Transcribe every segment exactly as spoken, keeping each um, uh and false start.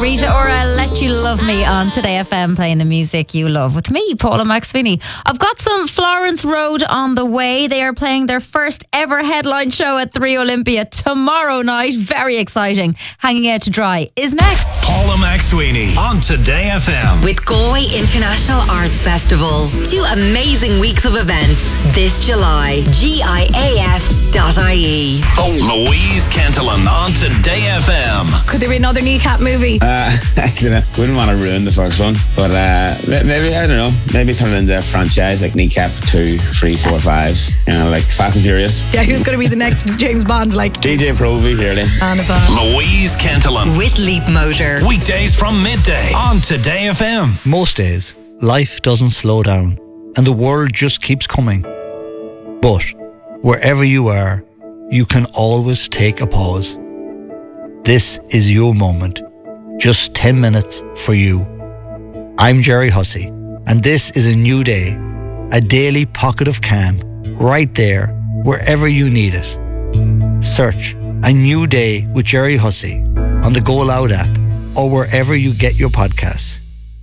Rita Ora, Let You Love Me on Today F M, playing the music you love with me, Paula McSweeney. I've got some Florence Road on the way. They are playing their first ever headline show at three Olympia tomorrow night. Very exciting. Hanging Out to Dry is next. Paula McSweeney on Today F M. With Galway International Arts Festival. Two amazing weeks of events this July. G I A F dot I E. Oh, Louise Kentelan on Today F M. Could there be another Kneecap movie? Uh, I don't know. Wouldn't want to ruin the first one, but uh, maybe, I don't know, maybe turn it into a franchise like Kneecap two, three, four, five. You know, like Fast and Furious. Yeah, who's going to be the next James Bond? Like D J Proby, surely. Louise Kentelan. With Leap Motor. Weekdays from midday on Today F M. Most days, life doesn't slow down and the world just keeps coming. But wherever you are, you can always take a pause. This is your moment. Just ten minutes for you. I'm Jerry Hussey, and this is a new day, a daily pocket of calm, right there, wherever you need it. Search A New Day with Jerry Hussey on the Go Loud app or wherever you get your podcasts.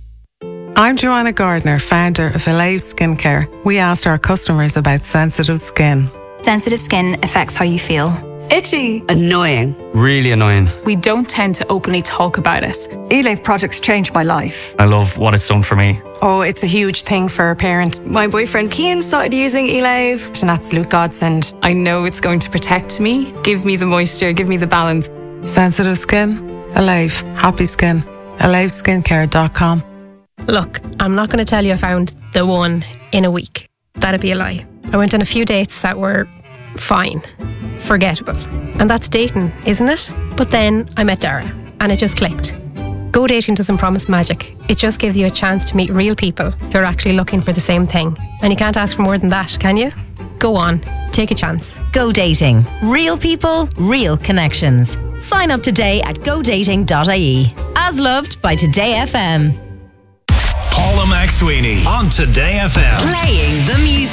I'm Joanna Gardner, founder of Alive Skincare. We asked our customers about sensitive skin. Sensitive skin affects how you feel. Itchy. Annoying. Really annoying. We don't tend to openly talk about it. E-Life products changed my life. I love what it's done for me. Oh, it's a huge thing for a parent. My boyfriend Cian started using E-Life. It's an absolute godsend. I know it's going to protect me, give me the moisture, give me the balance. Sensitive skin, Alive. Happy skin. alive skincare dot com. Look, I'm not going to tell you I found the one in a week. That'd be a lie. I went on a few dates that were fine, forgettable. And that's dating, isn't it? But then I met Dara and it just clicked. Go Dating doesn't promise magic. It just gives you a chance to meet real people who are actually looking for the same thing. And you can't ask for more than that, can you? Go on, take a chance. Go Dating. Real people, real connections. Sign up today at go dating dot I E. As loved by Today F M. Paula McSweeney on Today F M. Playing the music.